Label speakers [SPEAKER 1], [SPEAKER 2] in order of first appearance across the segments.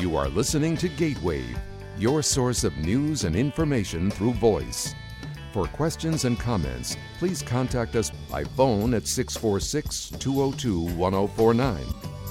[SPEAKER 1] You are listening to Gateway, your source of news and information through voice. For questions and comments, please contact us by phone at 646-202-1049.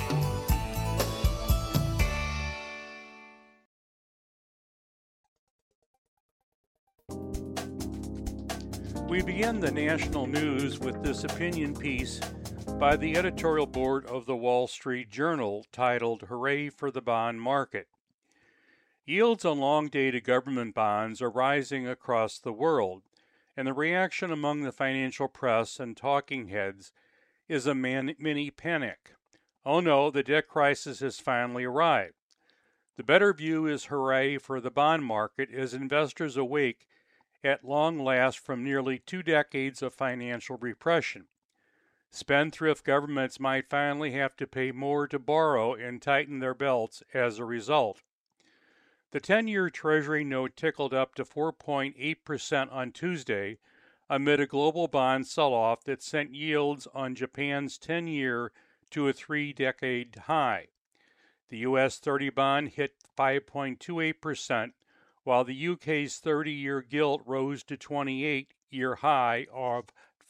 [SPEAKER 2] We begin the national news with this opinion piece by the editorial board of the Wall Street Journal titled, "Hooray for the Bond Market." Yields on long-dated government bonds are rising across the world, and the reaction among the financial press and talking heads is a mini panic. Oh no, the debt crisis has finally arrived. The better view is hooray for the bond market as investors awake at long last from nearly 2 decades of financial repression. Spendthrift governments might finally have to pay more to borrow and tighten their belts as a result. The 10-year Treasury note tickled up to 4.8% on Tuesday amid a global bond sell-off that sent yields on Japan's 10-year to a 3-decade high. The U.S. 30 bond hit 5.28%, while the UK's 30-year gilt rose to 28-year high of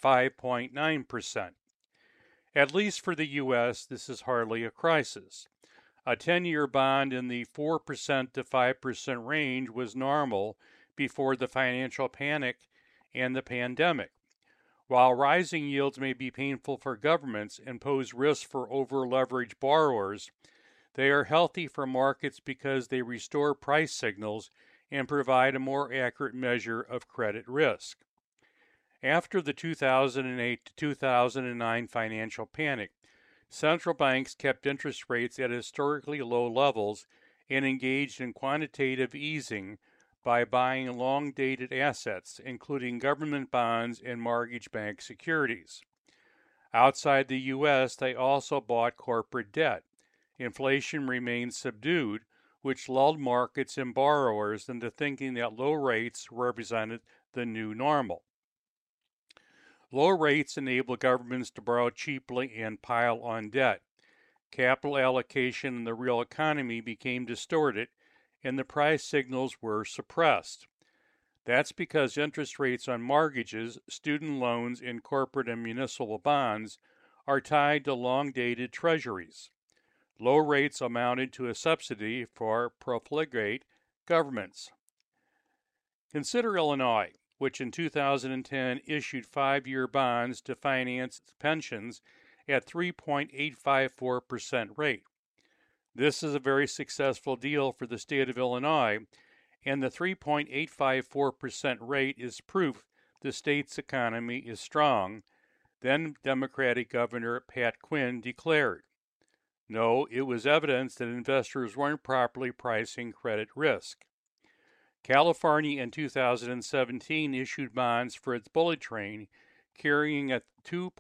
[SPEAKER 2] 5.9%. At least for the U.S., this is hardly a crisis. A 10-year bond in the 4% to 5% range was normal before the financial panic and the pandemic. While rising yields may be painful for governments and pose risks for over-leveraged borrowers, they are healthy for markets because they restore price signals and provide a more accurate measure of credit risk. After the 2008 to 2009 financial panic, central banks kept interest rates at historically low levels and engaged in quantitative easing by buying long-dated assets, including government bonds and mortgage-backed securities. Outside the U.S., they also bought corporate debt. Inflation remained subdued, which lulled markets and borrowers into thinking that low rates represented the new normal. Low rates enable governments to borrow cheaply and pile on debt. Capital allocation in the real economy became distorted, and the price signals were suppressed. That's because interest rates on mortgages, student loans, and corporate and municipal bonds are tied to long-dated treasuries. Low rates amounted to a subsidy for profligate governments. Consider Illinois, which in 2010 issued 5-year bonds to finance pensions at 3.854% rate. This is a very successful deal for the state of Illinois, and the 3.854% rate is proof the state's economy is strong, then Democratic Governor Pat Quinn declared. No, it was evidence that investors weren't properly pricing credit risk. California in 2017 issued bonds for its bullet train, carrying a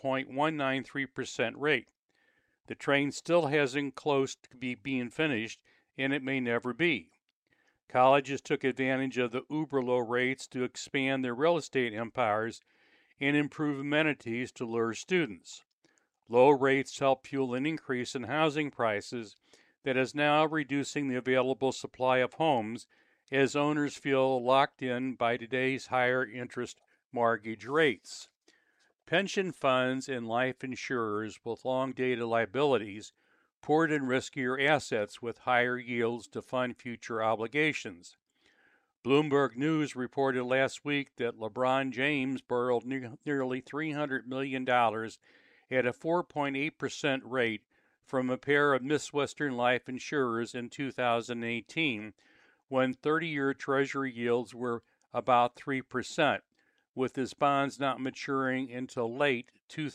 [SPEAKER 2] 2.193% rate. The train still hasn't close to being finished, and it may never be. Colleges took advantage of the uber low rates to expand their real estate empires and improve amenities to lure students. Low rates help fuel an increase in housing prices that is now reducing the available supply of homes as owners feel locked in by today's higher interest mortgage rates. Pension funds and life insurers with long-dated liabilities poured in riskier assets with higher yields to fund future obligations. Bloomberg News reported last week that LeBron James borrowed nearly $300 million at a 4.8% rate from a pair of Midwestern life insurers in 2018, when 30-year Treasury yields were about 3%, with his bonds not maturing until late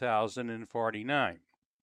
[SPEAKER 2] 2049.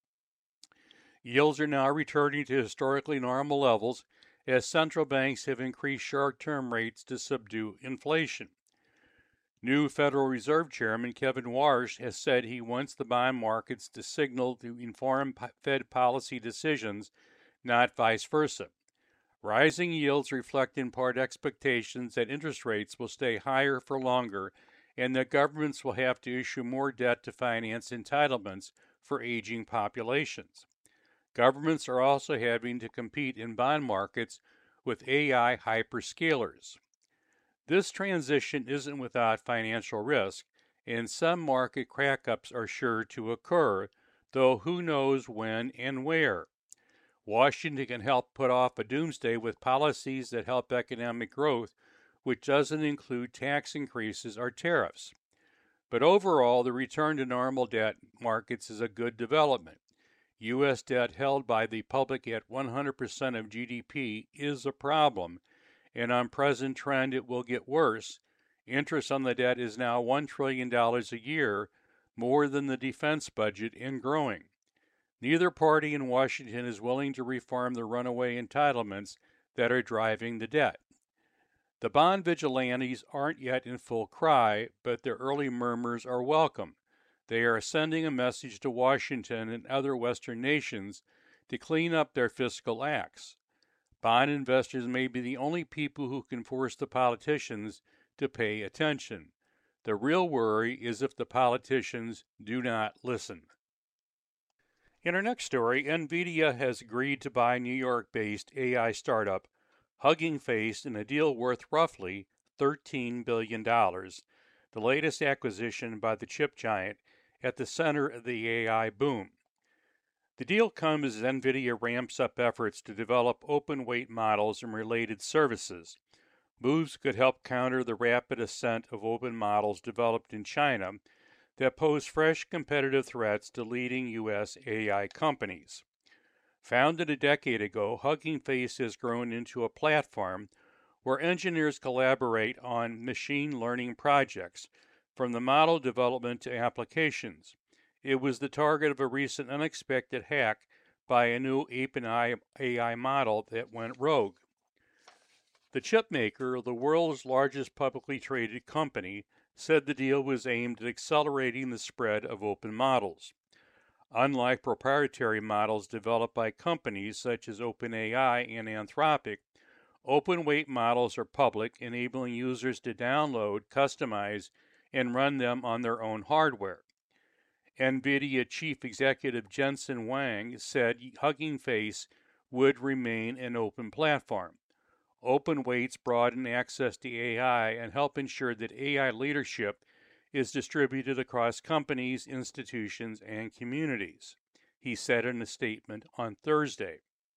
[SPEAKER 2] Yields are now returning to historically normal levels as central banks have increased short-term rates to subdue inflation. New Federal Reserve Chairman Kevin Warsh has said he wants the bond markets to signal to inform Fed policy decisions, not vice versa. Rising yields reflect in part expectations that interest rates will stay higher for longer and that governments will have to issue more debt to finance entitlements for aging populations. Governments are also having to compete in bond markets with AI hyperscalers. This transition isn't without financial risk, and some market crackups are sure to occur, though who knows when and where. Washington can help put off a doomsday with policies that help economic growth, which doesn't include tax increases or tariffs. But overall, the return to normal debt markets is a good development. U.S. debt held by the public at 100% of GDP is a problem, and on present trend it will get worse. Interest on the debt is now $1 trillion a year, more than the defense budget, and growing. Neither party in Washington is willing to reform the runaway entitlements that are driving the debt. The bond vigilantes aren't yet in full cry, but their early murmurs are welcome. They are sending a message to Washington and other Western nations to clean up their fiscal acts. Bond investors may be the only people who can force the politicians to pay attention. The real worry is if the politicians do not listen. In our next story, NVIDIA has agreed to buy New York-based AI startup Hugging Face in a deal worth roughly $13 billion, the latest acquisition by the chip giant at the center of the AI boom. The deal comes as NVIDIA ramps up efforts to develop open weight models and related services. Moves could help counter the rapid ascent of open models developed in China that pose fresh competitive threats to leading U.S. AI companies. Founded a decade ago, Hugging Face has grown into a platform where engineers collaborate on machine learning projects, from the model development to applications. It was the target of a recent unexpected hack by a new OpenAI model that went rogue. The chipmaker, the world's largest publicly traded company, said the deal was aimed at accelerating the spread of open models. Unlike proprietary models developed by companies such as OpenAI and Anthropic, open-weight models are public, enabling users to download, customize, and run them on their own hardware. NVIDIA Chief Executive Jensen Huang said Hugging Face would remain an open platform. Open weights broaden access to AI and help ensure that AI leadership is distributed across companies, institutions, and communities, he said in a statement on Thursday.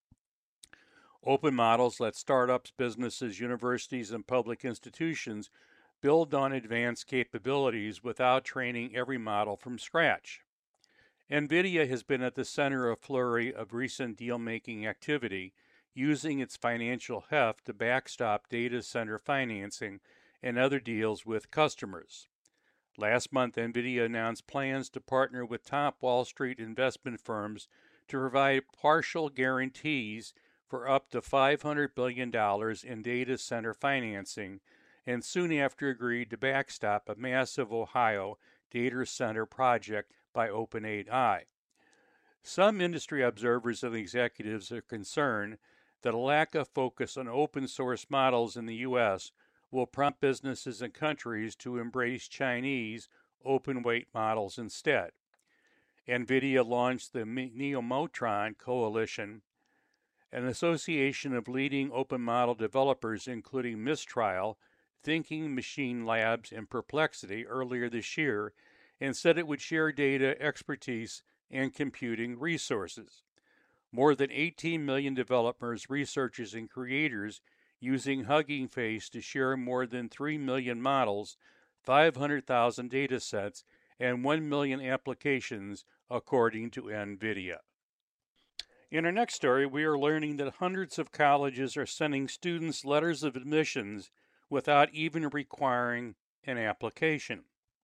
[SPEAKER 2] Open models let startups, businesses, universities, and public institutions build on advanced capabilities without training every model from scratch. NVIDIA has been at the center of a flurry of recent deal-making activity, using its financial heft to backstop data center financing and other deals with customers. Last month, NVIDIA announced plans to partner with top Wall Street investment firms to provide partial guarantees for up to $500 billion in data center financing, and soon after agreed to backstop a massive Ohio data center project by OpenAI. Some industry observers and executives are concerned that a lack of focus on open source models in the U.S. will prompt businesses and countries to embrace Chinese open weight models instead. NVIDIA launched the Neomotron Coalition, an association of leading open model developers including Mistral, Thinking Machine Labs, and Perplexity earlier this year, and said it would share data, expertise, and computing resources. More than 18 million developers, researchers, and creators using Hugging Face to share more than 3 million models, 500,000 datasets, and 1 million applications, according to NVIDIA. In our next story, we are learning that hundreds of colleges are sending students letters of admissions without even requiring an application.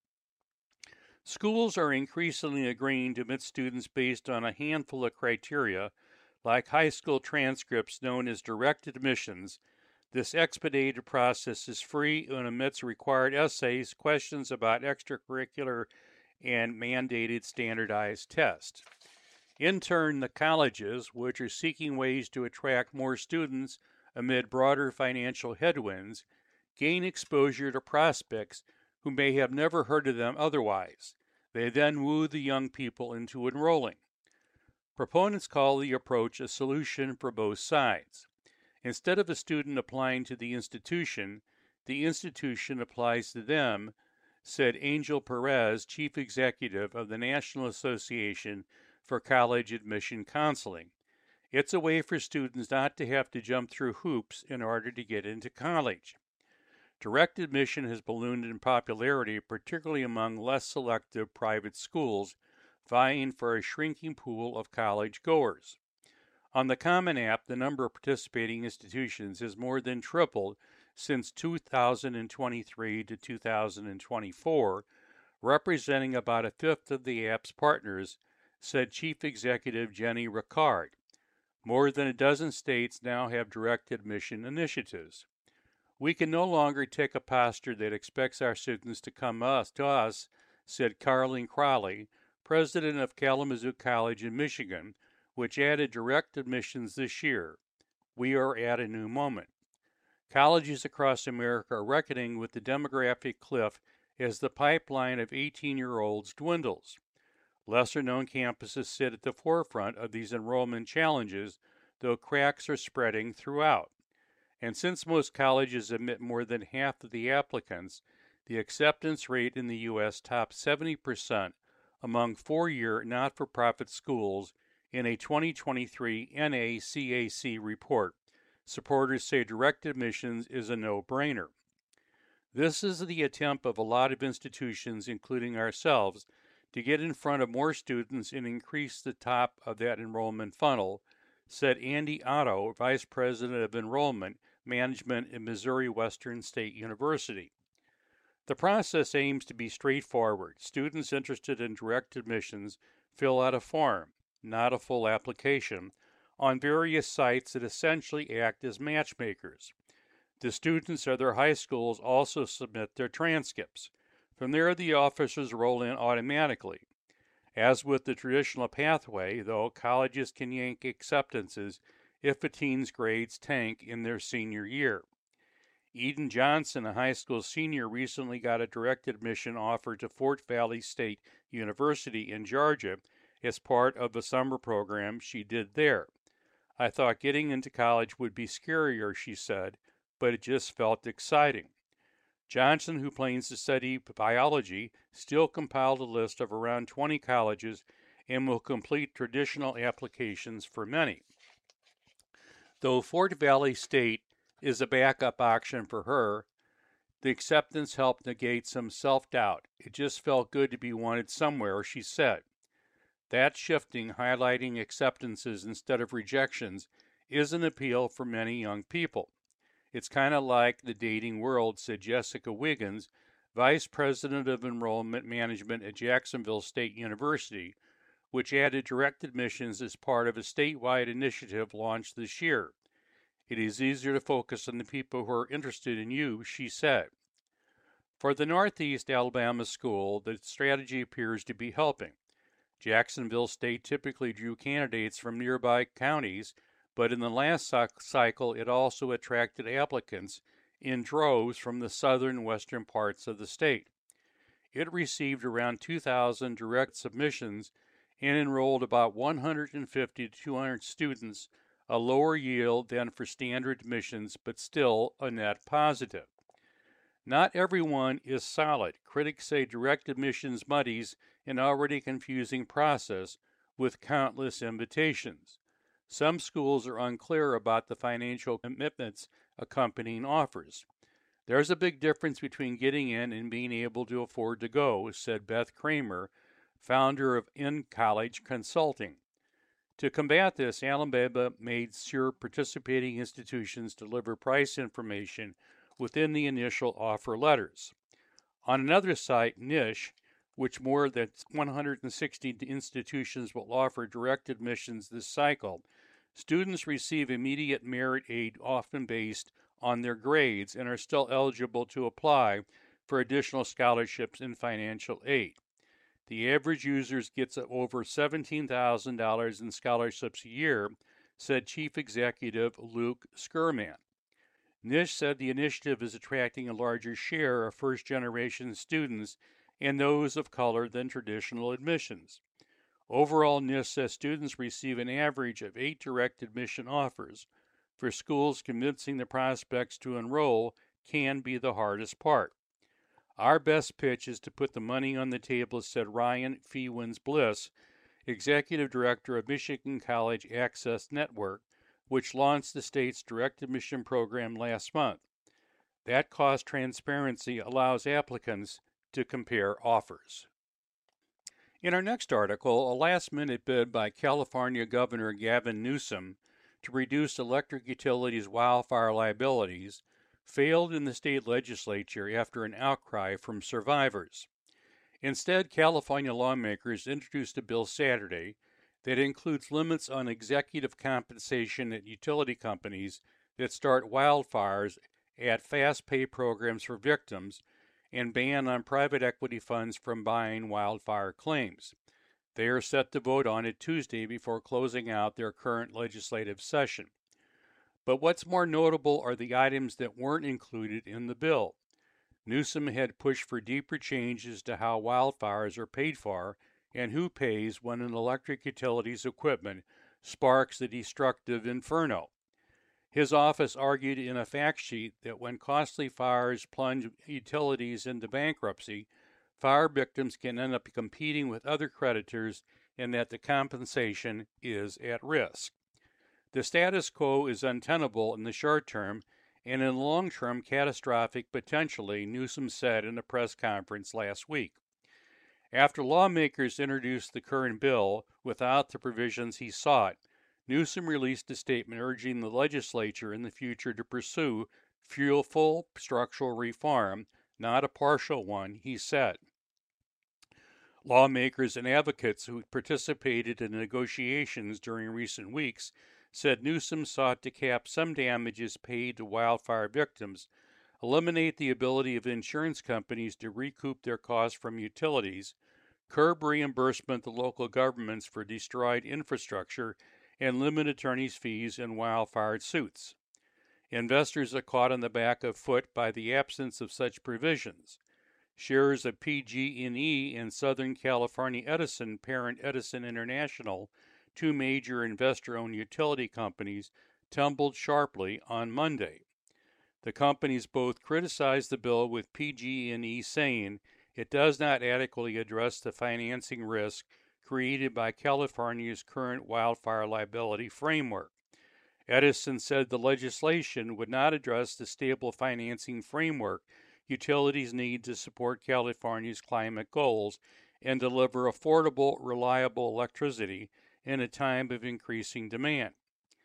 [SPEAKER 2] Schools are increasingly agreeing to admit students based on a handful of criteria, like high school transcripts known as direct admissions. This expedited process is free and omits required essays, questions about extracurricular, and mandated standardized tests. In turn, the colleges, which are seeking ways to attract more students amid broader financial headwinds, gain exposure to prospects who may have never heard of them otherwise. They then woo the young people into enrolling. Proponents call the approach a solution for both sides. Instead of a student applying to the institution applies to them, said Angel Perez, chief executive of the National Association for College Admission Counseling. It's a way for students not to have to jump through hoops in order to get into college. Direct admission has ballooned in popularity, particularly among less selective private schools, vying for a shrinking pool of college goers. On the Common App, the number of participating institutions has more than tripled since 2023 to 2024, representing about a fifth of the app's partners, said Chief Executive Jenny Ricard. More than a dozen states now have direct admission initiatives. We can no longer take a posture that expects our students to come to us, said Carleen Crowley, president of Kalamazoo College in Michigan, which added direct admissions this year. We are at a new moment. Colleges across America are reckoning with the demographic cliff as the pipeline of 18-year-olds dwindles. Lesser-known campuses sit at the forefront of these enrollment challenges, though cracks are spreading throughout. And since most colleges admit more than half of the applicants, the acceptance rate in the U.S. tops 70% among four-year not-for-profit schools in a 2023 NACAC report. Supporters say direct admissions is a no-brainer. This is the attempt of a lot of institutions, including ourselves, to get in front of more students and increase the top of that enrollment funnel, said Andy Otto, Vice President of Enrollment Management at Missouri Western State University. The process aims to be straightforward. Students interested in direct admissions fill out a form, not a full application, on various sites that essentially act as matchmakers. The students of their high schools also submit their transcripts. From there, the officers roll in automatically. As with the traditional pathway, though, colleges can yank acceptances if a teen's grades tank in their senior year. Eden Johnson, a high school senior, recently got a direct admission offer to Fort Valley State University in Georgia as part of a summer program she did there. I thought getting into college would be scarier, she said, but it just felt exciting. Johnson, who plans to study biology, still compiled a list of around 20 colleges and will complete traditional applications for many. Though Fort Valley State is a backup option for her, the acceptance helped negate some self-doubt. It just felt good to be wanted somewhere, she said. That shifting, highlighting acceptances instead of rejections, is an appeal for many young people. It's kind of like the dating world, said Jessica Wiggins, Vice President of Enrollment Management at Jacksonville State University, which added direct admissions as part of a statewide initiative launched this year. It is easier to focus on the people who are interested in you, she said. For the Northeast Alabama school, the strategy appears to be helping. Jacksonville State typically drew candidates from nearby counties, but in the last cycle it also attracted applicants in droves from the southern and western parts of the state. It received around 2,000 direct submissions and enrolled about 150 to 200 students, a lower yield than for standard admissions, but still a net positive. Not everyone is solid. Critics say direct admissions muddies an already confusing process with countless invitations. Some schools are unclear about the financial commitments accompanying offers. There's a big difference between getting in and being able to afford to go, said Beth Kramer, founder of In College Consulting. To combat this, Alabama made sure participating institutions deliver price information within the initial offer letters. On another site, Niche, which more than 160 institutions will offer direct admissions this cycle, students receive immediate merit aid often based on their grades and are still eligible to apply for additional scholarships and financial aid. The average user gets over $17,000 in scholarships a year, said Chief Executive Luke Skurman. Nish said the initiative is attracting a larger share of first-generation students and those of color than traditional admissions. Overall, NIST says students receive an average of 8 direct admission offers. For schools, convincing the prospects to enroll can be the hardest part. Our best pitch is to put the money on the table, said Ryan Fewens-Bliss, Executive Director of Michigan College Access Network, which launched the state's direct admission program last month. That cost transparency allows applicants to compare offers. In our next article, a last-minute bid by California Governor Gavin Newsom to reduce electric utilities' wildfire liabilities failed in the state legislature after an outcry from survivors. Instead, California lawmakers introduced a bill Saturday that includes limits on executive compensation at utility companies that start wildfires, add fast pay programs for victims, and ban on private equity funds from buying wildfire claims. They are set to vote on it Tuesday before closing out their current legislative session. But what's more notable are the items that weren't included in the bill. Newsom had pushed for deeper changes to how wildfires are paid for and who pays when an electric utility's equipment sparks a destructive inferno. His office argued in a fact sheet that when costly fires plunge utilities into bankruptcy, fire victims can end up competing with other creditors and that the compensation is at risk. The status quo is untenable in the short term and in the long term catastrophic potentially, Newsom said in a press conference last week. After lawmakers introduced the current bill without the provisions he sought, Newsom released a statement urging the legislature in the future to pursue full structural reform, not a partial one, he said. Lawmakers and advocates who participated in negotiations during recent weeks said Newsom sought to cap some damages paid to wildfire victims, eliminate the ability of insurance companies to recoup their costs from utilities, curb reimbursement to local governments for destroyed infrastructure, and limit attorneys' fees in wildfire suits. Investors are caught on the back foot by the absence of such provisions. Shares of PG&E and Southern California Edison, parent Edison International, two major investor-owned utility companies, tumbled sharply on Monday. The companies both criticized the bill, with PG&E saying it does not adequately address the financing risk created by California's current wildfire liability framework. Edison said the legislation would not address the stable financing framework utilities need to support California's climate goals and deliver affordable, reliable electricity in a time of increasing demand.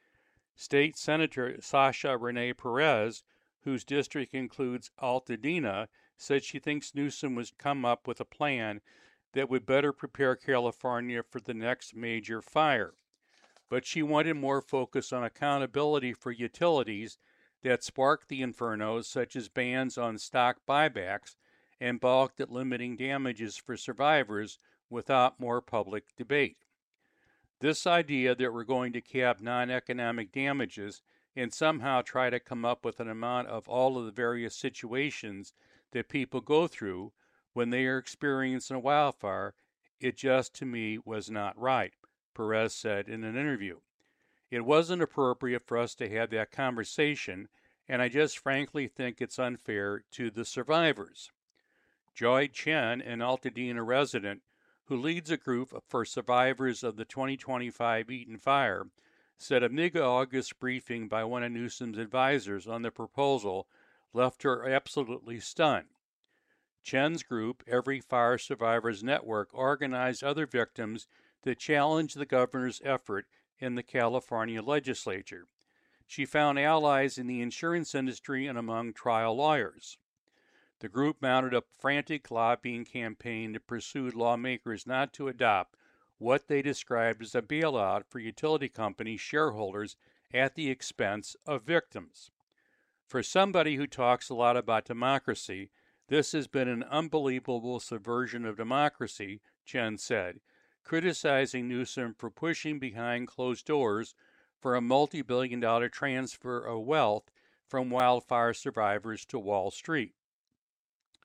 [SPEAKER 2] State Senator Sasha Renee Perez, whose district includes Altadena, said she thinks Newsom would come up with a plan that would better prepare California for the next major fire. But she wanted more focus on accountability for utilities that sparked the infernos, such as bans on stock buybacks, and balked at limiting damages for survivors without more public debate. This idea that we're going to cap non-economic damages and somehow try to come up with an amount of all of the various situations that people go through when they are experiencing a wildfire, it just, to me, was not right, Perez said in an interview. It wasn't appropriate for us to have that conversation, and I just frankly think it's unfair to the survivors. Joy Chen, an Altadena resident who leads a group for survivors of the 2025 Eaton Fire, said a mid-August briefing by one of Newsom's advisors on the proposal left her absolutely stunned. Chen's group, Every Fire Survivors Network, organized other victims to challenge the governor's effort in the California legislature. She found allies in the insurance industry and among trial lawyers. The group mounted a frantic lobbying campaign to pursue lawmakers not to adopt what they described as a bailout for utility company shareholders at the expense of victims. For somebody who talks a lot about democracy, this has been an unbelievable subversion of democracy, Chen said, criticizing Newsom for pushing behind closed doors for a multi-billion-dollar transfer of wealth from wildfire survivors to Wall Street.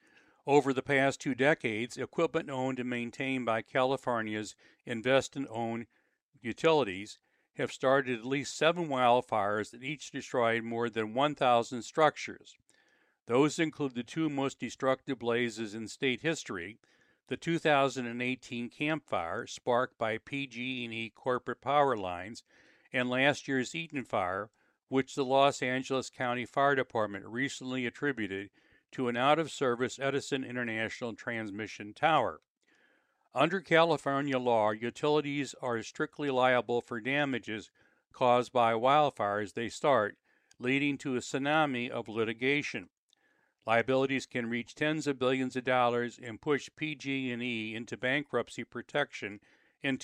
[SPEAKER 2] Over the past 2 decades, equipment owned and maintained by California's investor-owned utilities have started at least 7 wildfires that each destroyed more than 1,000 structures. Those include the 2 most destructive blazes in state history, the 2018 Camp Fire, sparked by PG&E corporate power lines, and last year's Eaton Fire, which the Los Angeles County Fire Department recently attributed to an out-of-service Edison International Transmission Tower. Under California law, utilities are strictly liable for damages caused by wildfires they start, leading to a tsunami of litigation. Liabilities can reach tens of billions of dollars and push PG&E into bankruptcy protection in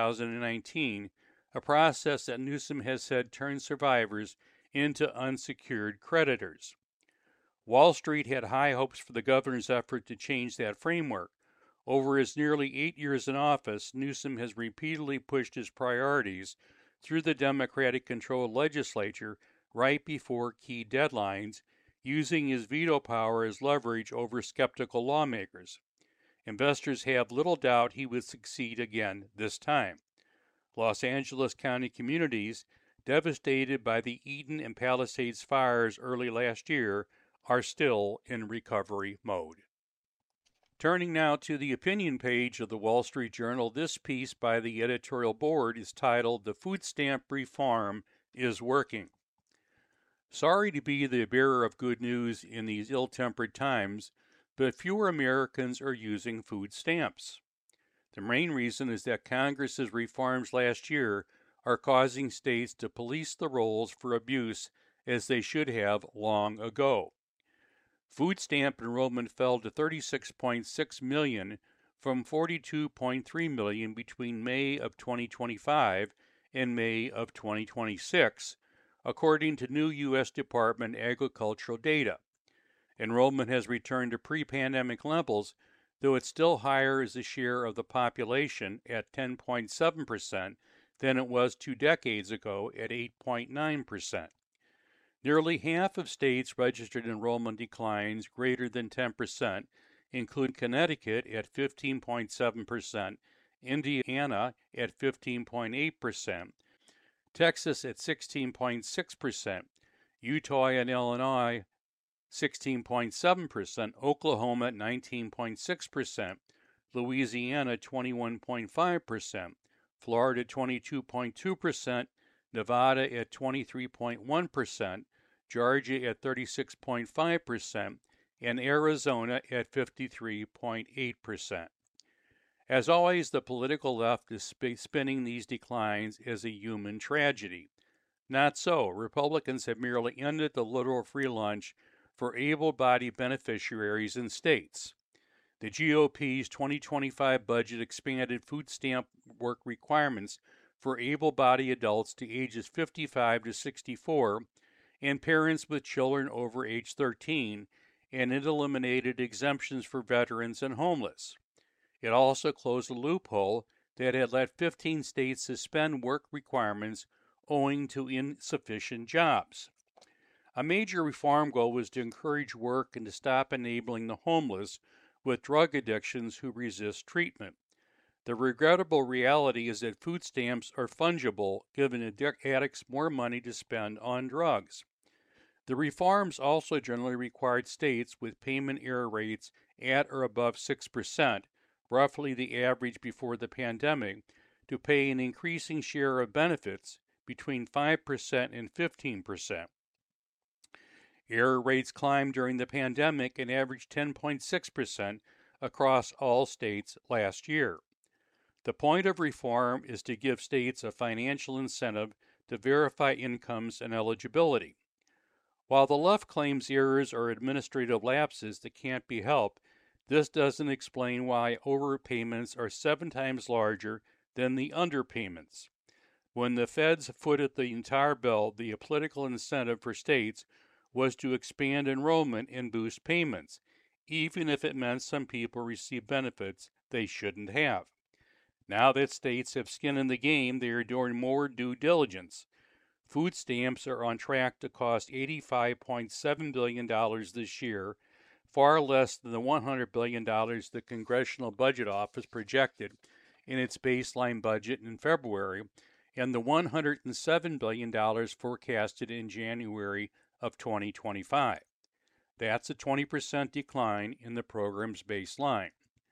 [SPEAKER 2] 2019, a process that Newsom has said turns survivors into unsecured creditors. Wall Street had high hopes for the governor's effort to change that framework. Over his nearly 8 years in office, Newsom has repeatedly pushed his priorities through the Democratic-controlled legislature right before key deadlines, using his veto power as leverage over skeptical lawmakers. Investors have little doubt he would succeed again this time. Los Angeles County communities devastated by the Eden and Palisades fires early last year are still in recovery mode. Turning now to the opinion page of the Wall Street Journal, this piece by the editorial board is titled, "The Food Stamp Reform is Working." Sorry to be the bearer of good news in these ill-tempered times, but fewer Americans are using food stamps. The main reason is that Congress's reforms last year are causing states to police the rolls for abuse as they should have long ago. Food stamp enrollment fell to 36.6 million from 42.3 million between May of 2025 and May of 2026, according to new U.S. Department of Agricultural data. Enrollment has returned to pre-pandemic levels, though it's still higher as a share of the population at 10.7% than it was 2 decades ago at 8.9%. Nearly half of states registered enrollment declines greater than 10%, include Connecticut at 15.7%, Indiana at 15.8%, Texas at 16.6%, Utah and Illinois 16.7%, Oklahoma at 19.6%, Louisiana 21.5%, Florida 22.2%, Nevada at 23.1%, Georgia at 36.5%, and Arizona at 53.8%. As always, the political left is spinning these declines as a human tragedy. Not so. Republicans have merely ended the literal free lunch for able-bodied beneficiaries in states. The GOP's 2025 budget expanded food stamp work requirements for able-bodied adults to ages 55 to 64 and parents with children over age 13, and it eliminated exemptions for veterans and homeless. It also closed a loophole that had let 15 states suspend work requirements owing to insufficient jobs. A major reform goal was to encourage work and to stop enabling the homeless with drug addictions who resist treatment. The regrettable reality is that food stamps are fungible, giving addicts more money to spend on drugs. The reforms also generally required states with payment error rates at or above 6%, roughly the average before the pandemic, to pay an increasing share of benefits between 5% and 15%. Error rates climbed during the pandemic and averaged 10.6% across all states last year. The point of reform is to give states a financial incentive to verify incomes and eligibility. While the left claims errors are administrative lapses that can't be helped, this doesn't explain why overpayments are 7 times larger than the underpayments. When the feds footed the entire bill, the political incentive for states was to expand enrollment and boost payments, even if it meant some people receive benefits they shouldn't have. Now that states have skin in the game, they are doing more due diligence. Food stamps are on track to cost $85.7 billion this year, far less than the $100 billion the Congressional Budget Office projected in its baseline budget in February, and the $107 billion forecasted in January of 2025. That's a 20% decline in the program's baseline.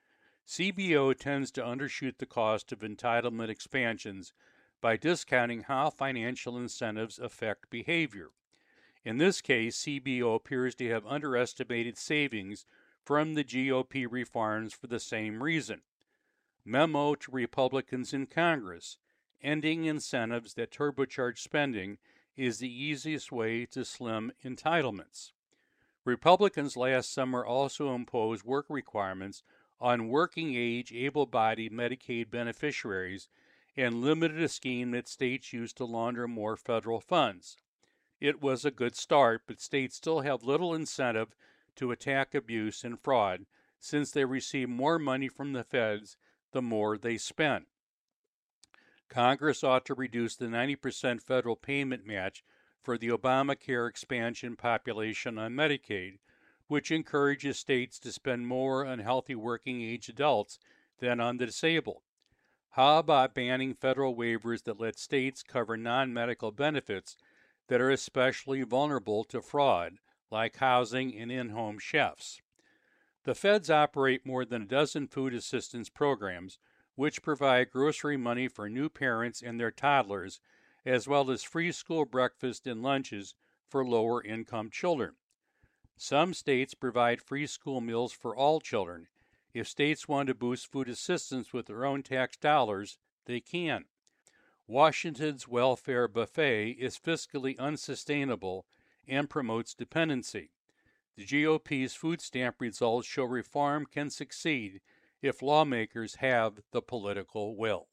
[SPEAKER 2] CBO tends to undershoot the cost of entitlement expansions by discounting how financial incentives affect behavior. In this case, CBO appears to have underestimated savings from the GOP reforms for the same reason. Memo to Republicans in Congress: ending incentives that turbocharge spending is the easiest way to slim entitlements. Republicans last summer also imposed work requirements on working-age, able-bodied Medicaid beneficiaries and limited a scheme that states used to launder more federal funds. It was a good start, but states still have little incentive to attack abuse and fraud, since they receive more money from the feds the more they spend. Congress ought to reduce the 90% federal payment match for the Obamacare expansion population on Medicaid, which encourages states to spend more on healthy working-age adults than on the disabled. How about banning federal waivers that let states cover non-medical benefits that are especially vulnerable to fraud, like housing and in-home chefs? The feds operate more than a dozen food assistance programs, which provide grocery money for new parents and their toddlers, as well as free school breakfast and lunches for lower-income children. Some states provide free school meals for all children. If states want to boost food assistance with their own tax dollars, they can. Washington's welfare buffet is fiscally unsustainable and promotes dependency. The GOP's food stamp results show reform can succeed if lawmakers have the political will.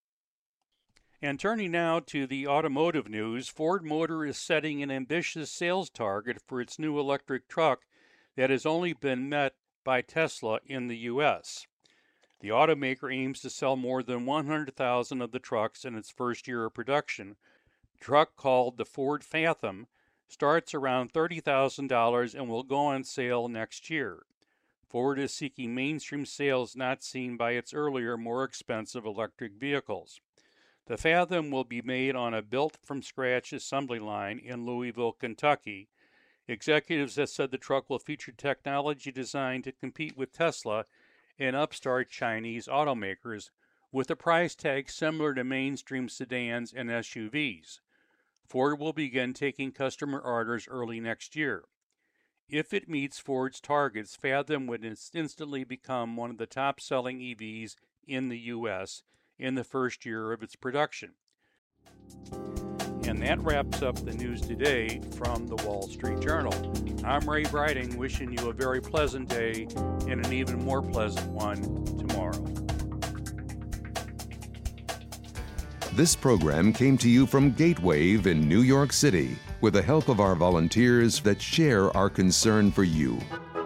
[SPEAKER 2] And turning now to the automotive news, Ford Motor is setting an ambitious sales target for its new electric truck that has only been met by Tesla in the U.S. The automaker aims to sell more than 100,000 of the trucks in its first year of production. The truck, called the Ford Phantom, starts around $30,000 and will go on sale next year. Ford is seeking mainstream sales not seen by its earlier, more expensive electric vehicles. The Phantom will be made on a built-from-scratch assembly line in Louisville, Kentucky. Executives have said the truck will feature technology designed to compete with Tesla and upstart Chinese automakers, with a price tag similar to mainstream sedans and SUVs. Ford will begin taking customer orders early next year. If it meets Ford's targets, Phantom would instantly become one of the top-selling EVs in the U.S. in the first year of its production. And that wraps up the news today from the Wall Street Journal. I'm Ray Briding, wishing you a very pleasant day and an even more pleasant one tomorrow.
[SPEAKER 1] This program came to you from Gatewave in New York City, with the help of our volunteers that share our concern for you.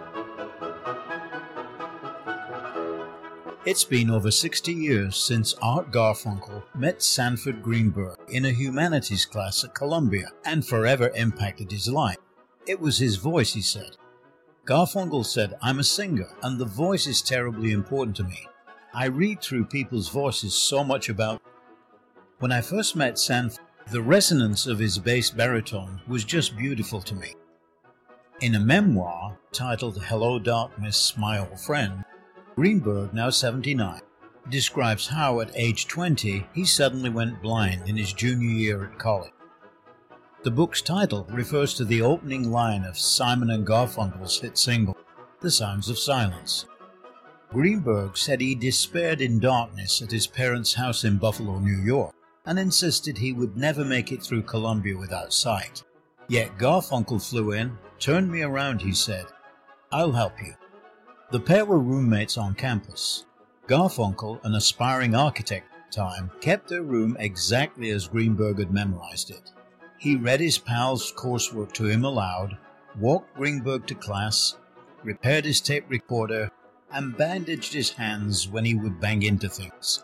[SPEAKER 3] It's been over 60 years since Art Garfunkel met Sanford Greenberg in a humanities class at Columbia and forever impacted his life. It was his voice, he said. Garfunkel said, "I'm a singer, and the voice is terribly important to me. I read through people's voices so much about..." When I first met Sanford, the resonance of his bass baritone was just beautiful to me. In a memoir titled Hello Darkness, My Old Friend, Greenberg, now 79, describes how at age 20 he suddenly went blind in his junior year at college. The book's title refers to the opening line of Simon and Garfunkel's hit single, The Sounds of Silence. Greenberg said he despaired in darkness at his parents' house in Buffalo, New York, and insisted he would never make it through Columbia without sight. Yet Garfunkel flew in, turned me around, he said. "I'll help you." The pair were roommates on campus. Garfunkel, an aspiring architect at the time, kept their room exactly as Greenberg had memorized it. He read his pal's coursework to him aloud, walked Greenberg to class, repaired his tape recorder, and bandaged his hands when he would bang into things.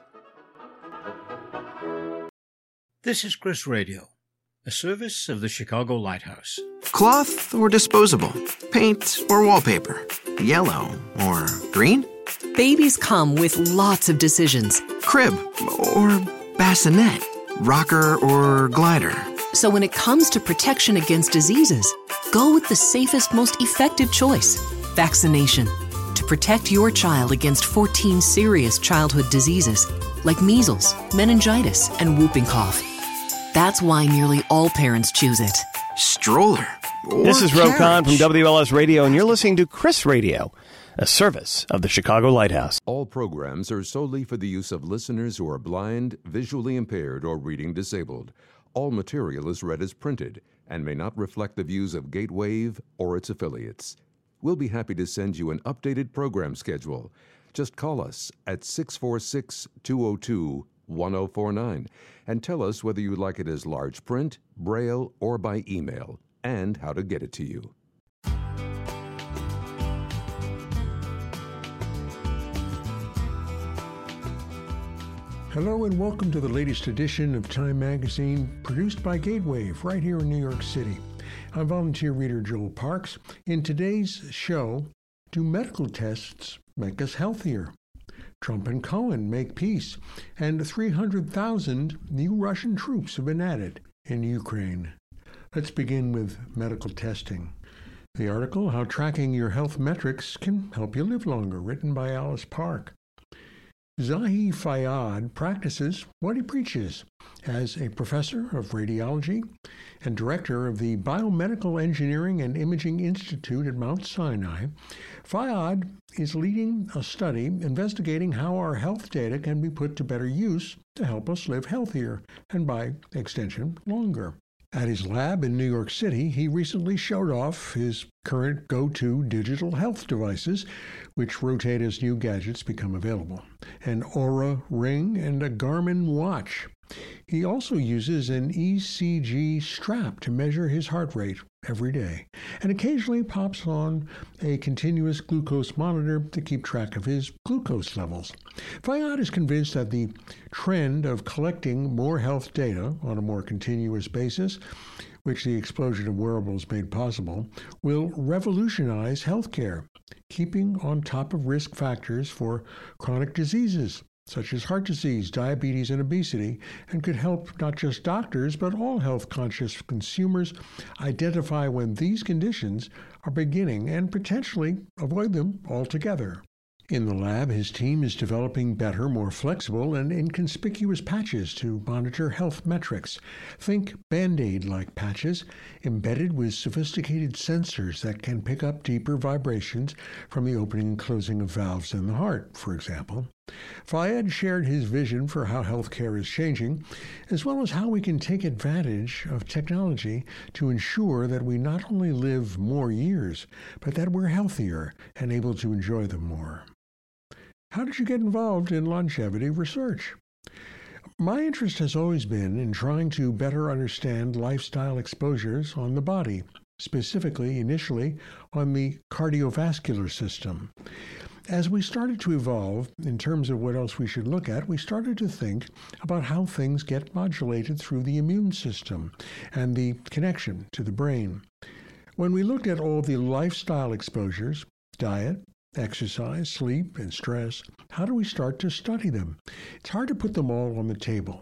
[SPEAKER 3] This is Chris Radio, a service of the Chicago Lighthouse.
[SPEAKER 4] Cloth or disposable? Paint or wallpaper? Yellow or green?
[SPEAKER 5] Babies come with lots of decisions.
[SPEAKER 4] Crib or bassinet? Rocker or glider?
[SPEAKER 5] So when it comes to protection against diseases, go with the safest, most effective choice, vaccination. To protect your child against 14 serious childhood diseases like measles, meningitis, and whooping cough. That's why nearly all parents choose it.
[SPEAKER 4] Stroller.
[SPEAKER 6] This is Ro Khan from WLS Radio, and you're listening to Chris Radio, a service of the Chicago Lighthouse.
[SPEAKER 1] All programs are solely for the use of listeners who are blind, visually impaired, or reading disabled. All material is read as printed and may not reflect the views of Gatewave or its affiliates. We'll be happy to send you an updated program schedule. Just call us at 646-202-1049 and tell us whether you'd like it as large print, braille, or by email, and how to get it to you.
[SPEAKER 7] Hello and welcome to the latest edition of Time Magazine, produced by Gatewave right here in New York City. I'm volunteer reader Joel Parks. In today's show, do medical tests make us healthier? Trump and Cohen make peace, and 300,000 new Russian troops have been added in Ukraine. Let's begin with medical testing. The article, How Tracking Your Health Metrics Can Help You Live Longer, written by Alice Park. Zahi Fayyad practices what he preaches. As a professor of radiology and director of the Biomedical Engineering and Imaging Institute at Mount Sinai, Fayyad is leading a study investigating how our health data can be put to better use to help us live healthier and, by extension, longer. At his lab in New York City, he recently showed off his current go-to digital health devices, which rotate as new gadgets become available: an Oura Ring and a Garmin watch. He also uses an ECG strap to measure his heart rate every day, and occasionally pops on a continuous glucose monitor to keep track of his glucose levels. Fayyad is convinced that the trend of collecting more health data on a more continuous basis, which the explosion of wearables made possible, will revolutionize healthcare, keeping on top of risk factors for chronic diseases such as heart disease, diabetes, and obesity, and could help not just doctors, but all health-conscious consumers identify when these conditions are beginning and potentially avoid them altogether. In the lab, his team is developing better, more flexible, and inconspicuous patches to monitor health metrics. Think Band-Aid-like patches embedded with sophisticated sensors that can pick up deeper vibrations from the opening and closing of valves in the heart, for example. Fayyad shared his vision for how healthcare is changing, as well as how we can take advantage of technology to ensure that we not only live more years, but that we're healthier and able to enjoy them more. How did you get involved in longevity research? My interest has always been in trying to better understand lifestyle exposures on the body, specifically, initially, on the cardiovascular system. As we started to evolve in terms of what else we should look at, we started to think about how things get modulated through the immune system and the connection to the brain. When we looked at all the lifestyle exposures, diet, exercise, sleep, and stress, how do we start to study them? It's hard to put them all on the table.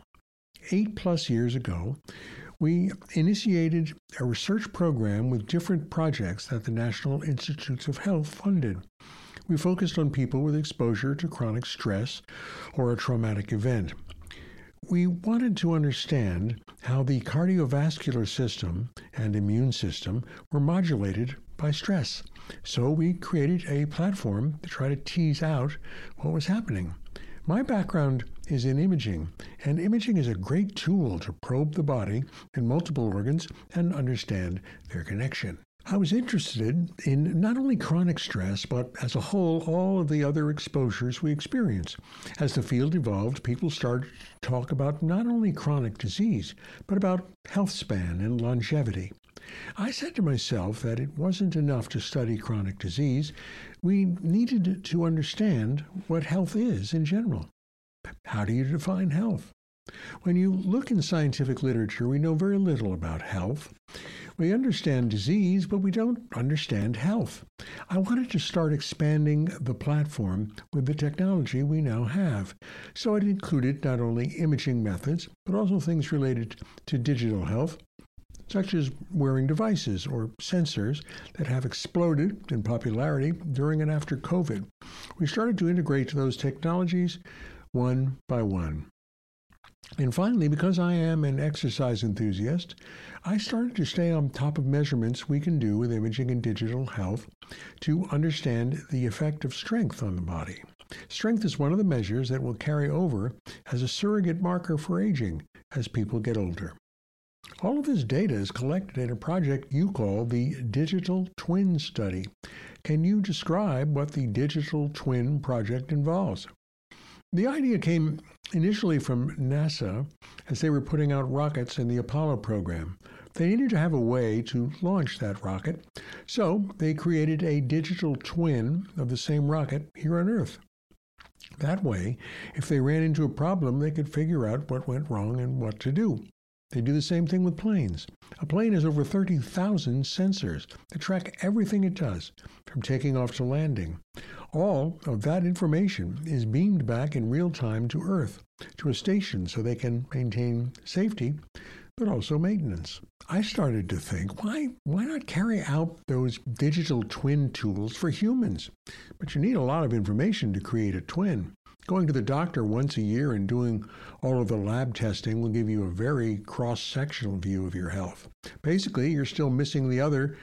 [SPEAKER 7] 8+ years ago, we initiated a research program with different projects that the National Institutes of Health funded. We focused on people with exposure to chronic stress or a traumatic event. We wanted to understand how the cardiovascular system and immune system were modulated by stress. So we created a platform to try to tease out what was happening. My background is in imaging, and imaging is a great tool to probe the body and multiple organs and understand their connection. I was interested in not only chronic stress, but as a whole, all of the other exposures we experience. As the field evolved, people started to talk about not only chronic disease, but about health span and longevity. I said to myself that it wasn't enough to study chronic disease. We needed to understand what health is in general. How do you define health? When you look in scientific literature, we know very little about health. We understand disease, but we don't understand health. I wanted to start expanding the platform with the technology we now have. So it included not only imaging methods, but also things related to digital health, such as wearing devices or sensors that have exploded in popularity during and after COVID. We started to integrate those technologies one by one. And finally, because I am an exercise enthusiast, I started to stay on top of measurements we can do with imaging and digital health to understand the effect of strength on the body. Strength is one of the measures that will carry over as a surrogate marker for aging as people get older. All of this data is collected in a project you call the Digital Twin Study. Can you describe what the Digital Twin Project involves? The idea came initially from NASA as they were putting out rockets in the Apollo program. They needed to have a way to launch that rocket, so they created a digital twin of the same rocket here on Earth. That way, if they ran into a problem, they could figure out what went wrong and what to do. They do the same thing with planes. A plane has over 30,000 sensors that track everything it does, from taking off to landing. All of that information is beamed back in real time to Earth, to a station so they can maintain safety, but also maintenance. I started to think, why not carry out those digital twin tools for humans? But you need a lot of information to create a twin. Going to the doctor once a year and doing all of the lab testing will give you a very cross-sectional view of your health. Basically, you're still missing the other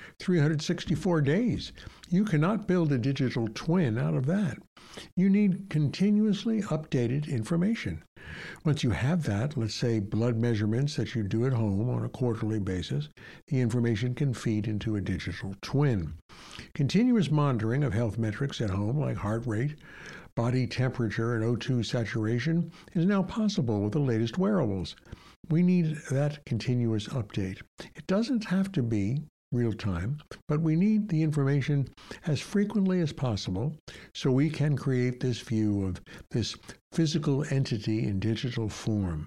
[SPEAKER 7] 364 days. You cannot build a digital twin out of that. You need continuously updated information. Once you have that, let's say blood measurements that you do at home on a quarterly basis, the information can feed into a digital twin. Continuous monitoring of health metrics at home, like heart rate, body temperature, and O2 saturation, is now possible with the latest wearables. We need that continuous update. It doesn't have to be real time, but we need the information as frequently as possible so we can create this view of this physical entity in digital form.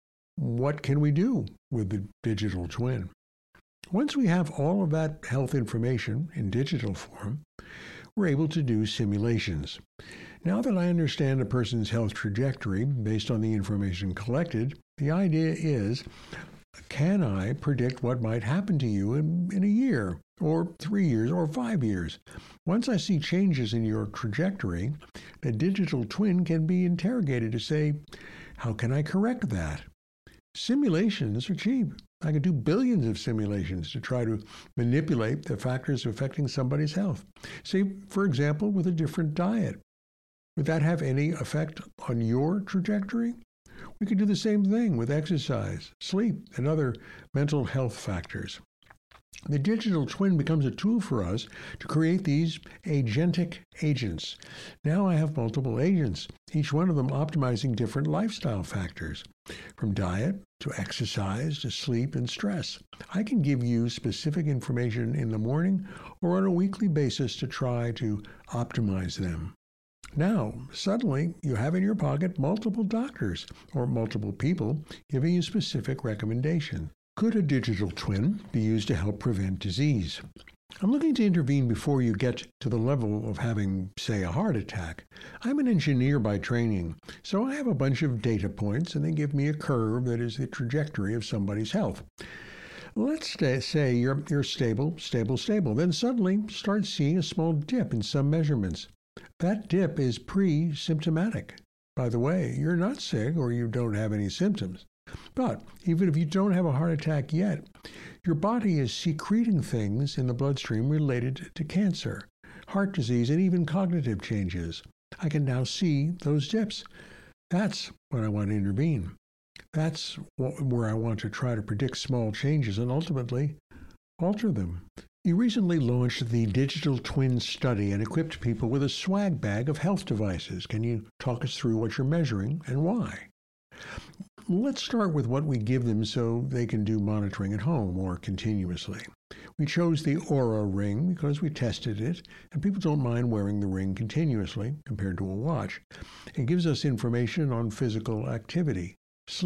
[SPEAKER 7] What can we do with the digital twin? Once we have all of that health information in digital form, we're able to do simulations. Now that I understand a person's health trajectory based on the information collected, the idea is, can I predict what might happen to you in a year, or 3 years, or 5 years? Once I see changes in your trajectory, the digital twin can be interrogated to say, how can I correct that? Simulations are cheap. I could do billions of simulations to try to manipulate the factors affecting somebody's health. Say, for example, with a different diet. Would that have any effect on your trajectory? We could do the same thing with exercise, sleep, and other mental health factors. The digital twin becomes a tool for us to create these agentic agents. Now I have multiple agents, each one of them optimizing different lifestyle factors, from diet to exercise to sleep and stress. I can give you specific information in the morning or on a weekly basis to try to optimize them. Now, suddenly, you have in your pocket multiple doctors or multiple people giving you specific recommendations. Could a digital twin be used to help prevent disease? I'm looking to intervene before you get to the level of having, say, a heart attack. I'm an engineer by training, so I have a bunch of data points, and they give me a curve that is the trajectory of somebody's health. Let's say you're stable. Then suddenly start seeing a small dip in some measurements. That dip is pre-symptomatic. By the way, you're not sick or you don't have any symptoms. But even if you don't have a heart attack yet, your body is secreting things in the bloodstream related to cancer, heart disease, and even cognitive changes. I can now see those dips. That's when I want to intervene. That's where I want to try to predict small changes and ultimately alter them. You recently launched the Digital Twin Study and equipped people with a swag bag of health devices. Can you talk us through what you're measuring and why? Let's start with what we give them so they can do monitoring at home or continuously. We chose the Oura Ring because we tested it, and people don't mind wearing the ring continuously compared to a watch. It gives us information on physical activity, sleep,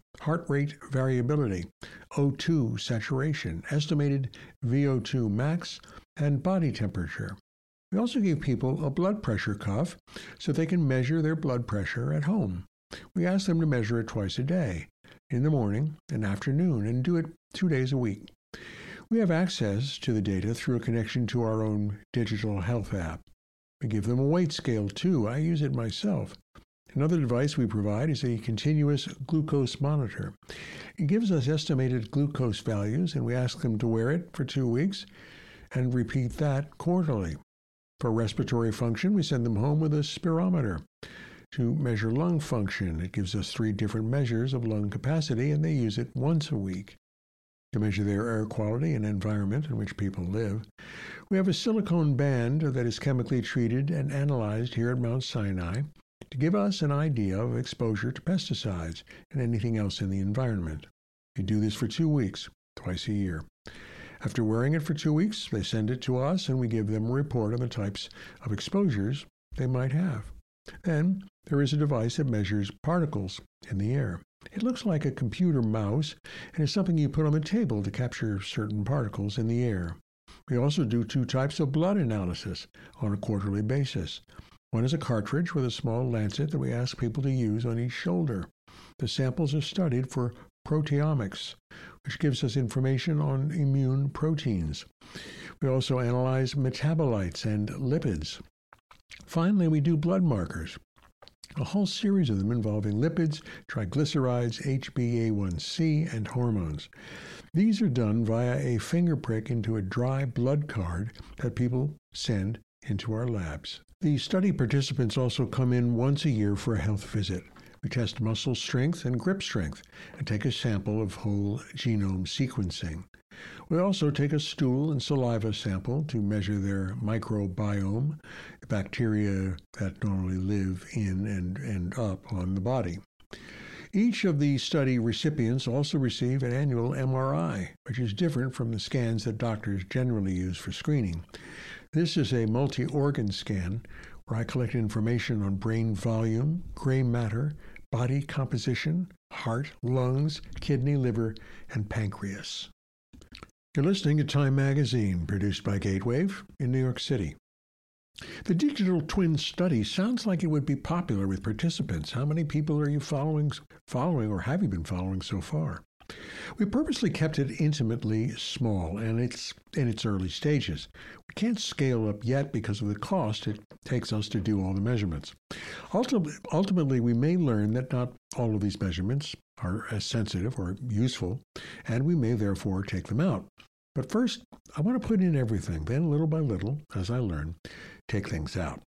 [SPEAKER 7] heart rate variability, O2 saturation, estimated VO2 max, and body temperature. We also give people a blood pressure cuff so they can measure their blood pressure at home. We ask them to measure it twice a day, in the morning and afternoon, and do it 2 days a week. We have access to the data through a connection to our own digital health app. We give them a weight scale, too. I use it myself. Another device we provide is a continuous glucose monitor. It gives us estimated glucose values, and we ask them to wear it for 2 weeks and repeat that quarterly. For respiratory function, we send them home with a spirometer. To measure lung function, it gives us 3 different measures of lung capacity, and they use it once a week. To measure their air quality and environment in which people live, we have a silicone band that is chemically treated and analyzed here at Mount Sinai to give us an idea of exposure to pesticides and anything else in the environment. We do this for 2 weeks, twice a year. After wearing it for 2 weeks, they send it to us and we give them a report on the types of exposures they might have. Then there is a device that measures particles in the air. It looks like a computer mouse and is something you put on the table to capture certain particles in the air. We also do 2 types of blood analysis on a quarterly basis. One is a cartridge with a small lancet that we ask people to use on each shoulder. The samples are studied for proteomics, which gives us information on immune proteins. We also analyze metabolites and lipids. Finally, we do blood markers, a whole series of them involving lipids, triglycerides, HbA1c, and hormones. These are done via a finger prick into a dry blood card that people send into our labs. The study participants also come in once a year for a health visit. We test muscle strength and grip strength and take a sample of whole genome sequencing. We also take a stool and saliva sample to measure their microbiome, the bacteria that normally live in and up on the body. Each of the study recipients also receive an annual MRI, which is different from the scans that doctors generally use for screening. This is a multi-organ scan where I collect information on brain volume, gray matter, body composition, heart, lungs, kidney, liver, and pancreas. You're listening to Time Magazine, produced by Gatewave in New York City. The digital twin study sounds like it would be popular with participants. How many people are you following, or have you been following so far? We purposely kept it intimately small, and it's in its early stages. We can't scale up yet because of the cost it takes us to do all the measurements. Ultimately, we may learn that not all of these measurements are as sensitive or useful, and we may therefore take them out. But first, I want to put in everything, then little by little, as I learn, take things out.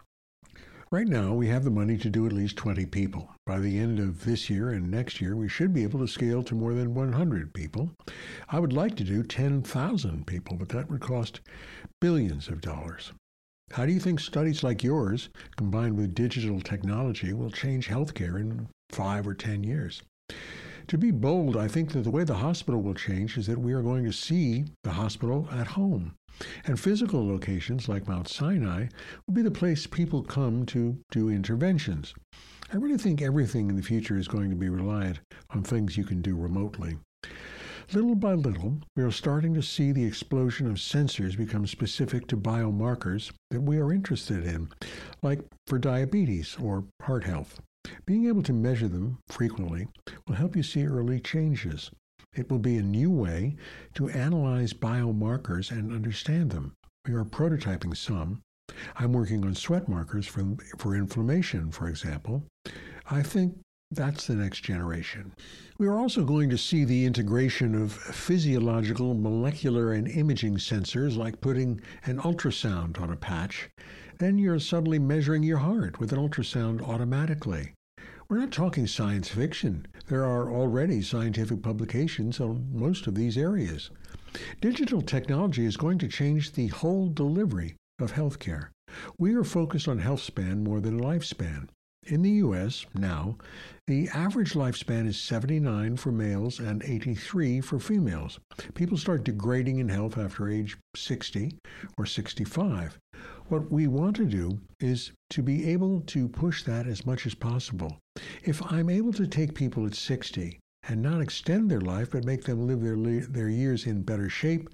[SPEAKER 7] Right now, we have the money to do at least 20 people. By the end of this year and next year, we should be able to scale to more than 100 people. I would like to do 10,000 people, but that would cost billions of dollars. How do you think studies like yours, combined with digital technology, will change healthcare in 5 or 10 years? To be bold, I think that the way the hospital will change is that we are going to see the hospital at home. And physical locations like Mount Sinai will be the place people come to do interventions. I really think everything in the future is going to be reliant on things you can do remotely. Little by little, we are starting to see the explosion of sensors become specific to biomarkers that we are interested in, like for diabetes or heart health. Being able to measure them frequently will help you see early changes. It will be a new way to analyze biomarkers and understand them. We are prototyping some. I'm working on sweat markers for inflammation, for example. I think that's the next generation. We are also going to see the integration of physiological, molecular, and imaging sensors, like putting an ultrasound on a patch. Then you're suddenly measuring your heart with an ultrasound automatically. We're not talking science fiction. There are already scientific publications on most of these areas. Digital technology is going to change the whole delivery of healthcare. We are focused on health span more than lifespan. In the U.S. now, the average lifespan is 79 for males and 83 for females. People start degrading in health after age 60 or 65. What we want to do is to be able to push that as much as possible. If I'm able to take people at 60 and not extend their life but make them live their years in better shape,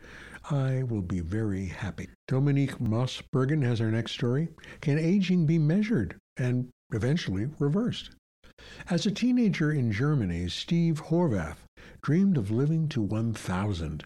[SPEAKER 7] I will be very happy. Dominique Mossbergen has our next story. Can aging be measured and eventually reversed? As a teenager in Germany, Steve Horvath dreamed of living to 1,000.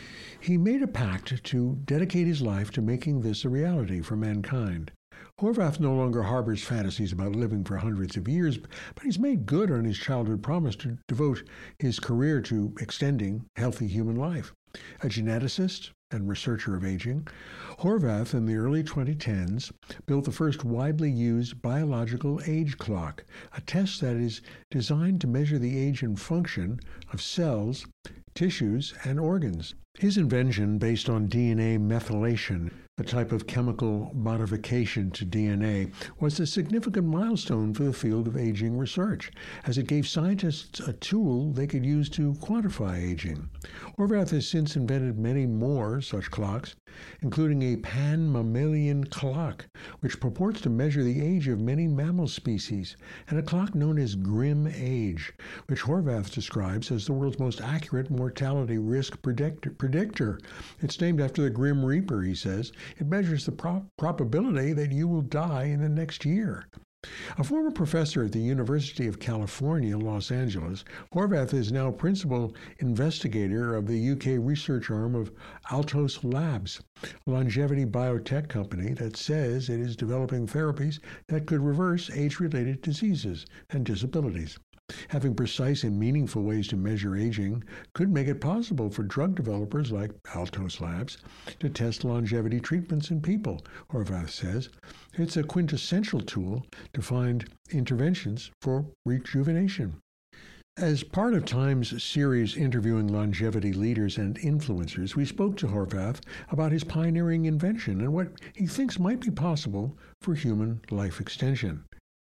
[SPEAKER 7] He made a pact to dedicate his life to making this a reality for mankind. Horvath no longer harbors fantasies about living for hundreds of years, but he's made good on his childhood promise to devote his career to extending healthy human life. A geneticist and researcher of aging, Horvath in the early 2010s built the first widely used biological age clock, a test that is designed to measure the age and function of cells, tissues, and organs. His invention, based on DNA methylation, a type of chemical modification to DNA, was a significant milestone for the field of aging research, as it gave scientists a tool they could use to quantify aging. Horvath has since invented many more such clocks, including a pan-mammalian clock, which purports to measure the age of many mammal species, and a clock known as Grim Age, which Horvath describes as the world's most accurate mortality risk predictor. It's named after the Grim Reaper, he says. It measures the probability that you will die in the next year. A former professor at the University of California, Los Angeles, Horvath is now principal investigator of the UK research arm of Altos Labs, a longevity biotech company that says it is developing therapies that could reverse age-related diseases and disabilities. Having precise and meaningful ways to measure aging could make it possible for drug developers like Altos Labs to test longevity treatments in people, Horvath says. It's a quintessential tool to find interventions for rejuvenation. As part of Time's series interviewing longevity leaders and influencers, we spoke to Horvath about his pioneering invention and what he thinks might be possible for human life extension.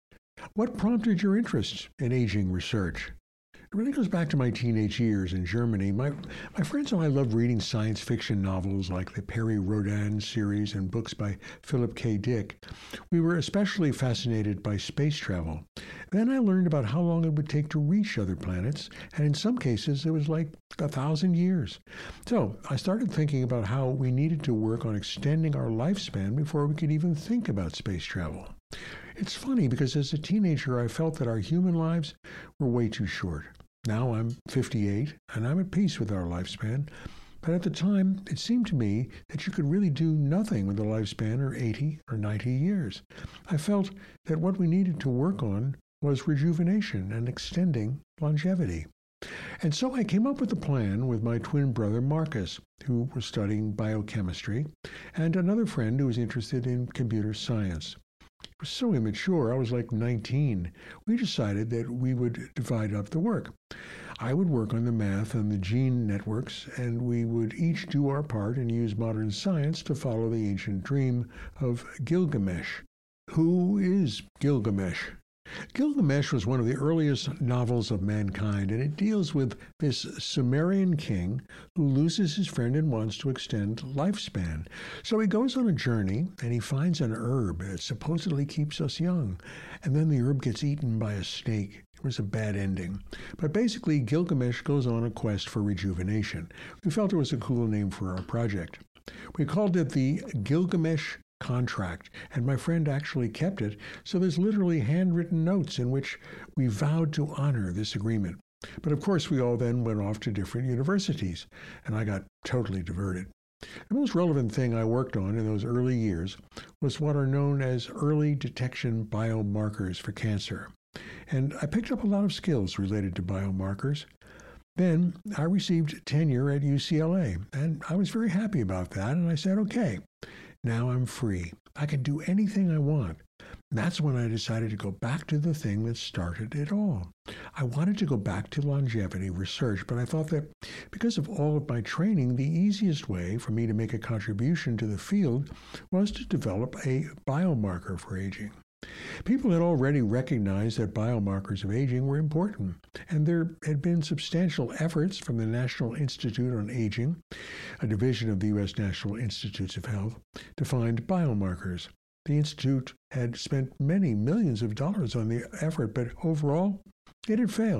[SPEAKER 7] What prompted your interest in aging research? It really goes back to my teenage years in Germany. My friends and I loved reading science fiction novels like the Perry Rhodan series and books by Philip K. Dick. We were especially fascinated by space travel. Then I learned about how long it would take to reach other planets, and in some cases it was like 1,000 years. So I started thinking about how we needed to work on extending our lifespan before we could even think about space travel. It's funny because as a teenager I felt that our human lives were way too short. Now I'm 58 and I'm at peace with our lifespan, but at the time it seemed to me that you could really do nothing with a lifespan of 80 or 90 years. I felt that what we needed to work on was rejuvenation and extending longevity. And so I came up with a plan with my twin brother Marcus, who was studying biochemistry, and another friend who was interested in computer science. It was so immature, I was like 19. We decided that we would divide up the work. I would work on the math and the gene networks, and we would each do our part and use modern science to follow the ancient dream of Gilgamesh. Who is Gilgamesh? Gilgamesh was one of the earliest novels of mankind, and it deals with this Sumerian king who loses his friend and wants to extend lifespan. So he goes on a journey, and he finds an herb that supposedly keeps us young, and then the herb gets eaten by a snake. It was a bad ending. But basically, Gilgamesh goes on a quest for rejuvenation. We felt it was a cool name for our project. We called it the Gilgamesh Contract, and my friend actually kept it, so there's literally handwritten notes in which we vowed to honor this agreement. But of course we all then went off to different universities, and I got totally diverted. The most relevant thing I worked on in those early years was what are known as early detection biomarkers for cancer, and I picked up a lot of skills related to biomarkers. Then I received tenure at UCLA, and I was very happy about that, and I said, okay, now I'm free. I can do anything I want. That's when I decided to go back to the thing that started it all. I wanted to go back to longevity research, but I thought that because of all of my training, the easiest way for me to make a contribution to the field was to develop a biomarker for aging. People had already recognized that biomarkers of aging were important, and there had been substantial efforts from the National Institute on Aging, a division of the U.S. National Institutes of Health, to find biomarkers. The Institute had spent many millions of dollars on the effort, but overall, it had failed.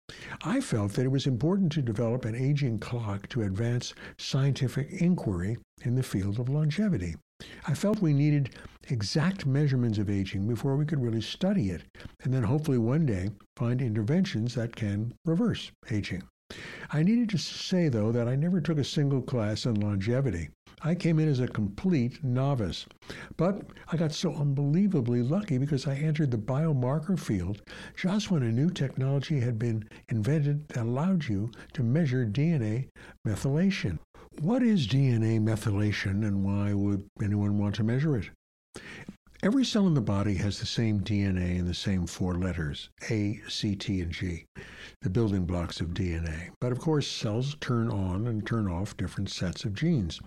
[SPEAKER 7] I felt that it was important to develop an aging clock to advance scientific inquiry in the field of longevity. I felt we needed exact measurements of aging before we could really study it, and then hopefully one day find interventions that can reverse aging. I needed to say, though, that I never took a single class in longevity. I came in as a complete novice. But I got so unbelievably lucky because I entered the biomarker field just when a new technology had been invented that allowed you to measure DNA methylation. What is DNA methylation and why would anyone want to measure it? Every cell in the body has the same DNA and the same 4 letters, A, C, T, and G, the building blocks of DNA. But of course, cells turn on and turn off different sets of genes.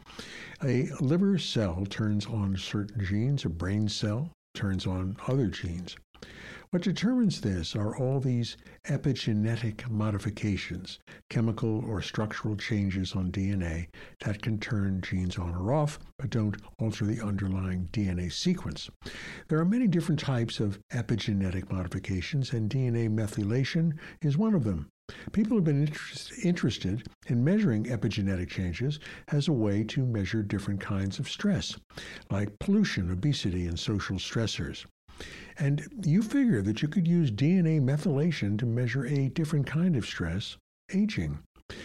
[SPEAKER 7] A liver cell turns on certain genes, a brain cell turns on other genes. What determines this are all these epigenetic modifications, chemical or structural changes on DNA that can turn genes on or off, but don't alter the underlying DNA sequence. There are many different types of epigenetic modifications, and DNA methylation is one of them. People have been interested in measuring epigenetic changes as a way to measure different kinds of stress, like pollution, obesity, and social stressors. And you figure that you could use DNA methylation to measure a different kind of stress, aging.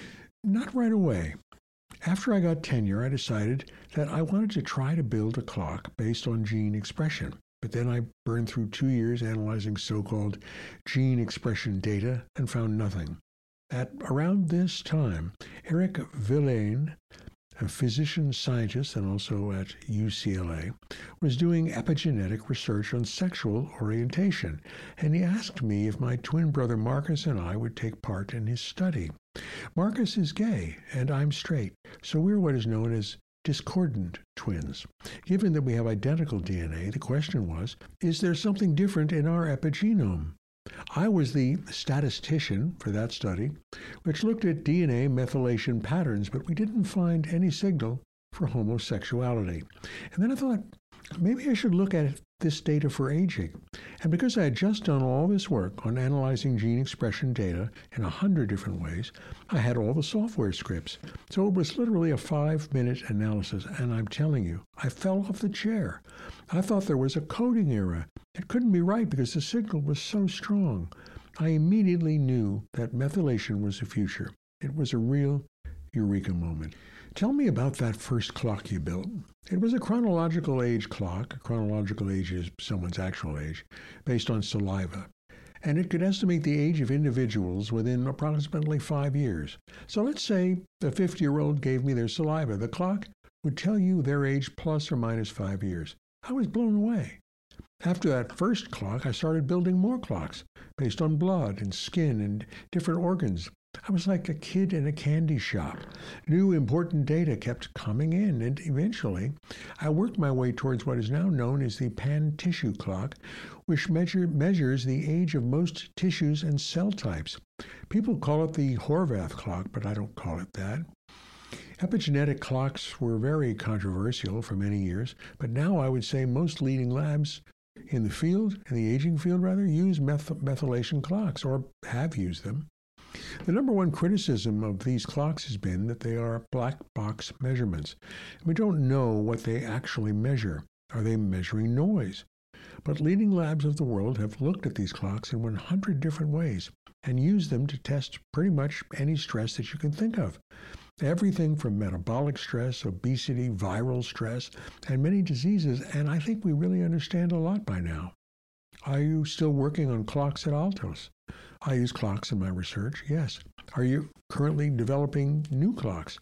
[SPEAKER 7] Not right away. After I got tenure, I decided that I wanted to try to build a clock based on gene expression. But then I burned through 2 years analyzing so-called gene expression data and found nothing. At around this time, Eric Villain, a physician scientist and also at UCLA, was doing epigenetic research on sexual orientation, and he asked me if my twin brother Marcus and I would take part in his study. Marcus is gay, and I'm straight, so we're what is known as discordant twins. Given that we have identical DNA, the question was, is there something different in our epigenome? I was the statistician for that study, which looked at DNA methylation patterns, but we didn't find any signal for homosexuality. And then I thought, maybe I should look at this data for aging. And because I had just done all this work on analyzing gene expression data in 100 different ways, I had all the software scripts. So it was literally a 5-minute analysis, and I'm telling you, I fell off the chair. I thought there was a coding error. It couldn't be right because the signal was so strong. I immediately knew that methylation was the future. It was a real eureka moment. Tell me about that first clock you built. It was a chronological age clock. A chronological age is someone's actual age, based on saliva. And it could estimate the age of individuals within approximately 5 years. So let's say a 50-year-old gave me their saliva. The clock would tell you their age plus or minus 5 years. I was blown away. After that first clock, I started building more clocks based on blood and skin and different organs. I was like a kid in a candy shop. New important data kept coming in, and eventually I worked my way towards what is now known as the pan-tissue clock, which measures the age of most tissues and cell types. People call it the Horvath clock, but I don't call it that. Epigenetic clocks were very controversial for many years, but now I would say most leading labs in the field, in the aging field rather, use methylation clocks or have used them. The number one criticism of these clocks has been that they are black box measurements. We don't know what they actually measure. Are they measuring noise? But leading labs of the world have looked at these clocks in 100 different ways and used them to test pretty much any stress that you can think of. Everything from metabolic stress, obesity, viral stress, and many diseases, and I think we really understand a lot by now. Are you still working on clocks at Altos? I use clocks in my research, yes. Are you currently developing new clocks?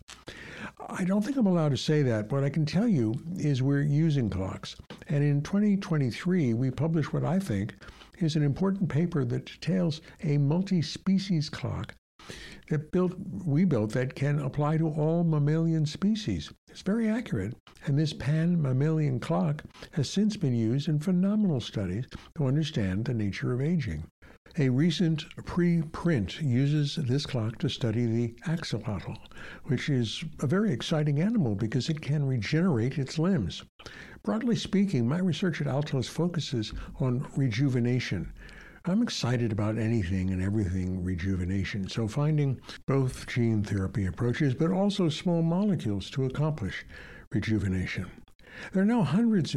[SPEAKER 7] I don't think I'm allowed to say that. What I can tell you is we're using clocks. And in 2023, we published what I think is an important paper that details a multi-species clock we built that can apply to all mammalian species. It's very accurate, and this pan-mammalian clock has since been used in phenomenal studies to understand the nature of aging. A recent preprint uses this clock to study the axolotl, which is a very exciting animal because it can regenerate its limbs. Broadly speaking, my research at Altos focuses on rejuvenation. I'm excited about anything and everything rejuvenation, so finding both gene therapy approaches but also small molecules to accomplish rejuvenation. There are now hundreds